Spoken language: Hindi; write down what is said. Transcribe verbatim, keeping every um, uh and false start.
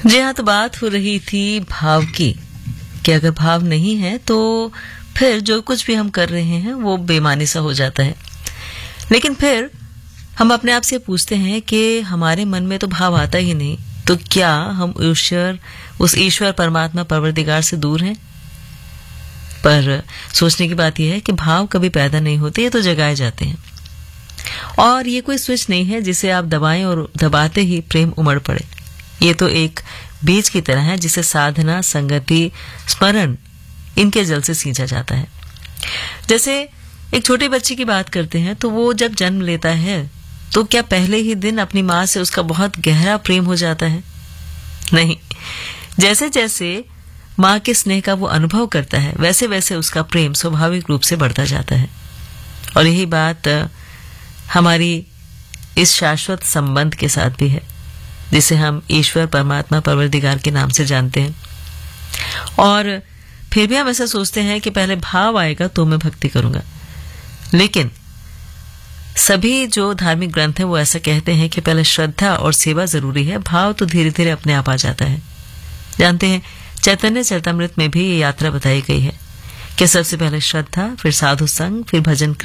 जी हाँ, तो बात हो रही थी भाव की कि अगर भाव नहीं है तो फिर जो कुछ भी हम कर रहे हैं वो बेमानी सा हो जाता है। लेकिन फिर हम अपने आप से पूछते हैं कि हमारे मन में तो भाव आता ही नहीं, तो क्या हम ईश्वर उस ईश्वर परमात्मा परवरदिगार से दूर हैं? पर सोचने की बात यह है कि भाव कभी पैदा नहीं होते, ये तो जगाए जाते हैं। और ये कोई स्विच नहीं है जिसे आप दबाएं और दबाते ही प्रेम उमड़ पड़े। ये तो एक बीज की तरह है जिसे साधना, संगति, स्मरण इनके जल से सींचा जाता है। जैसे एक छोटे बच्चे की बात करते हैं तो वो जब जन्म लेता है तो क्या पहले ही दिन अपनी माँ से उसका बहुत गहरा प्रेम हो जाता है? नहीं, जैसे जैसे माँ के स्नेह का वो अनुभव करता है वैसे वैसे उसका प्रेम स्वाभाविक रूप से बढ़ता जाता है। और यही बात हमारी इस शाश्वत संबंध के साथ भी है जिसे हम ईश्वर परमात्मा परवरदिगार के नाम से जानते हैं। और फिर भी हम ऐसा सोचते हैं कि पहले भाव आएगा तो मैं भक्ति करूंगा। लेकिन सभी जो धार्मिक ग्रंथ हैं वो ऐसा कहते हैं कि पहले श्रद्धा और सेवा जरूरी है, भाव तो धीरे धीरे अपने आप आ जाता है। जानते हैं चैतन्य चरितमृत में भी ये यात्रा बताई गई है कि सबसे पहले श्रद्धा, फिर साधु संग, फिर भजन